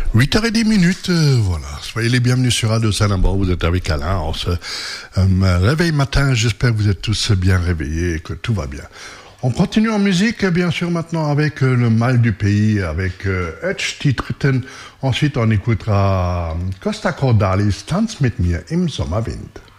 8h10, voilà. Soyez les bienvenus sur Radio Saint-Lambert, vous êtes avec Alain. En ce réveil matin, j'espère que vous êtes tous bien réveillés et que tout va bien. On continue en musique, bien sûr, maintenant avec le mal du pays, avec Edge Titritten. Ensuite, on écoutera Costa Cordalis, Tanz mit mir im Sommerwind.